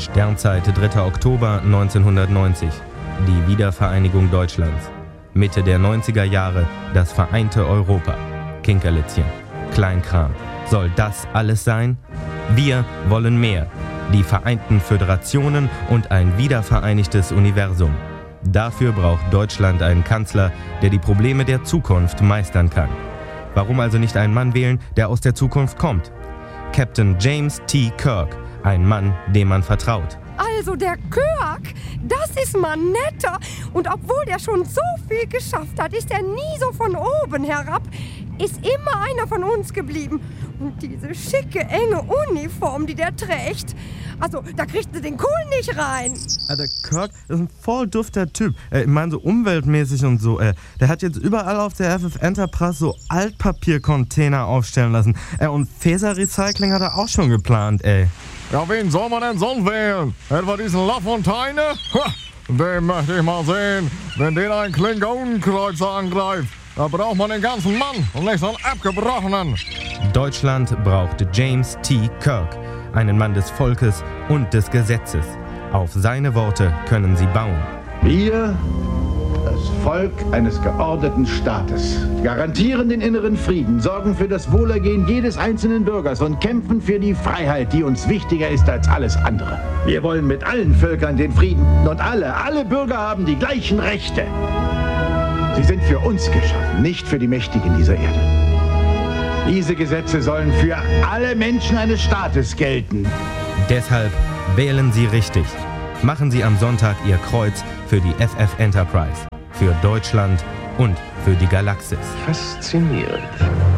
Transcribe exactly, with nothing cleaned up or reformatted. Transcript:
Sternzeit dritter Oktober neunzehnhundertneunzig. Die Wiedervereinigung Deutschlands. Mitte der neunziger Jahre das vereinte Europa. Kinkerlitzchen, Kleinkram. Soll das alles sein? Wir wollen mehr. Die Vereinten Föderationen und ein wiedervereinigtes Universum. Dafür braucht Deutschland einen Kanzler, der die Probleme der Zukunft meistern kann. Warum also nicht einen Mann wählen, der aus der Zukunft kommt? Captain James T. Kirk, ein Mann, dem man vertraut. Also der Kirk, das ist mal netter. Und obwohl der schon so viel geschafft hat, ist er nie so von oben herab. Ist immer einer von uns geblieben. Und diese schicke, enge Uniform, die der trägt. Also, da kriegt sie den Kohl nicht rein. Ja, der Kirk ist ein voll dufter Typ. Äh, ich meine, so umweltmäßig und so. Äh, der hat jetzt überall auf der F F Enterprise so Altpapiercontainer aufstellen lassen. Äh, und Faserrecycling hat er auch schon geplant, ey. Ja, wen soll man denn sonst wählen? Etwa diesen Lafontaine? Ha, den möchte ich mal sehen, wenn den ein Klingonenkreuzer angreift. Da braucht man den ganzen Mann und nicht so einen abgebrochenen. Deutschland braucht James T. Kirk, einen Mann des Volkes und des Gesetzes. Auf seine Worte können sie bauen. Wir, das Volk eines geordneten Staates, garantieren den inneren Frieden, sorgen für das Wohlergehen jedes einzelnen Bürgers und kämpfen für die Freiheit, die uns wichtiger ist als alles andere. Wir wollen mit allen Völkern den Frieden und alle, alle Bürger haben die gleichen Rechte. Sie sind für uns geschaffen, nicht für die Mächtigen dieser Erde. Diese Gesetze sollen für alle Menschen eines Staates gelten. Deshalb wählen Sie richtig. Machen Sie am Sonntag Ihr Kreuz für die F F Enterprise, für Deutschland und für die Galaxis. Faszinierend.